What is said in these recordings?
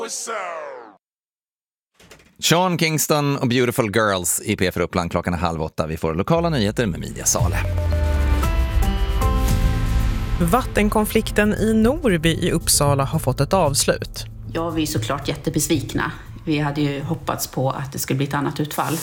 Sean Kingston och Beautiful Girls i P4 Uppland 7:30. Vi får lokala nyheter med Media Sale. Vattenkonflikten i Norby i Uppsala har fått ett avslut. Ja, vi är såklart jättebesvikna. Vi hade ju hoppats på att det skulle bli ett annat utfall.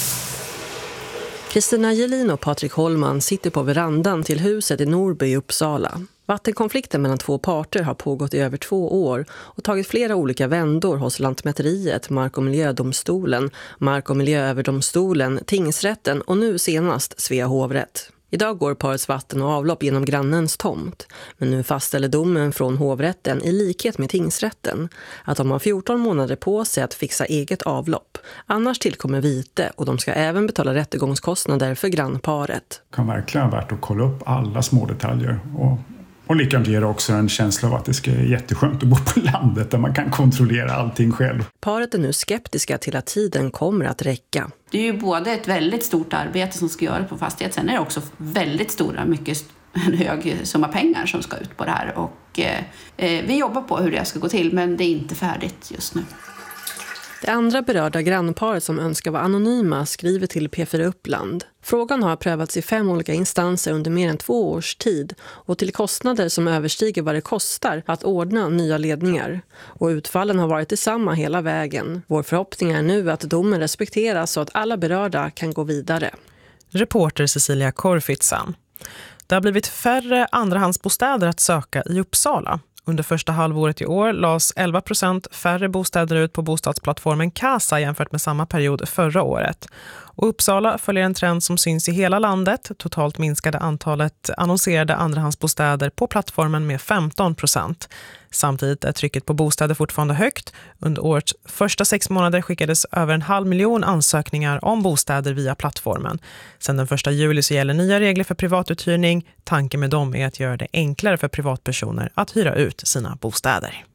Kristina Gelin och Patrik Holman sitter på verandan till huset i Norby i Uppsala. Vattenkonflikten mellan två parter har pågått i över 2 år och tagit flera olika vändor hos Lantmäteriet, Mark- och miljödomstolen, Mark- och miljööverdomstolen, tingsrätten och nu senast Svea hovrätt. Idag går parets vatten och avlopp genom grannens tomt, men nu fastställer domen från hovrätten i likhet med tingsrätten att de har 14 månader på sig att fixa eget avlopp. Annars tillkommer vite och de ska även betala rättegångskostnader för grannparet. Det kan verkligen vara värt att kolla upp alla små detaljer och likadant ger också en känsla av att det ska vara jätteskönt att bo på landet där man kan kontrollera allting själv. Paret är nu skeptiska till att tiden kommer att räcka. Det är ju både ett väldigt stort arbete som ska göras på fastighet. Sen är det också väldigt stora, en hög summa pengar som ska ut på det här. Och vi jobbar på hur det ska gå till, men det är inte färdigt just nu. Det andra berörda grannparet som önskar vara anonyma skriver till P4 Uppland. Frågan har prövats i 5 olika instanser under mer än 2 års tid och till kostnader som överstiger vad det kostar att ordna nya ledningar. Och utfallen har varit detsamma hela vägen. Vår förhoppning är nu att domen respekteras så att alla berörda kan gå vidare. Reporter Cecilia Korfitsan. Det har blivit färre andrahandsbostäder att söka i Uppsala. Under första halvåret i år lades 11% färre bostäder ut på bostadsplattformen Kasa jämfört med samma period förra året. Och Uppsala följer en trend som syns i hela landet. Totalt minskade antalet annonserade andrahandsbostäder på plattformen med 15%. Samtidigt är trycket på bostäder fortfarande högt. Under årets första 6 månader skickades över 500 000 ansökningar om bostäder via plattformen. Sedan den 1 juli så gäller nya regler för privatuthyrning. Tanken med dem är att göra det enklare för privatpersoner att hyra ut sina bostäder.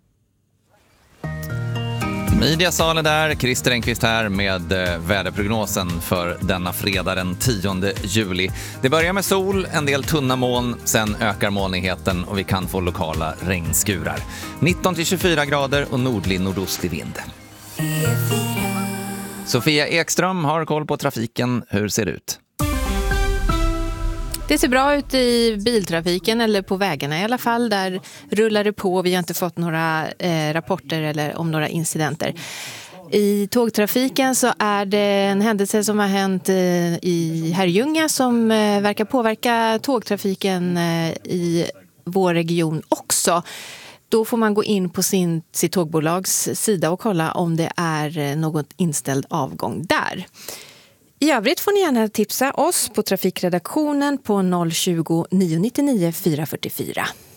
Media Sale där, Christer Engqvist här med väderprognosen för denna fredag den 10 juli. Det börjar med sol, en del tunna moln, sen ökar molnigheten och vi kan få lokala regnskurar. 19-24 grader och nordlig-nordostlig vind. Sofia Ekström har koll på trafiken. Hur ser det ut? Det ser bra ut i biltrafiken eller på vägarna i alla fall. Där rullar det på. Vi har inte fått några rapporter eller om några incidenter. I tågtrafiken så är det en händelse som har hänt i Herrljunga som verkar påverka tågtrafiken i vår region också. Då får man gå in på sitt tågbolags sida och kolla om det är något inställd avgång där. I övrigt får ni gärna tipsa oss på trafikredaktionen på 020 999 444.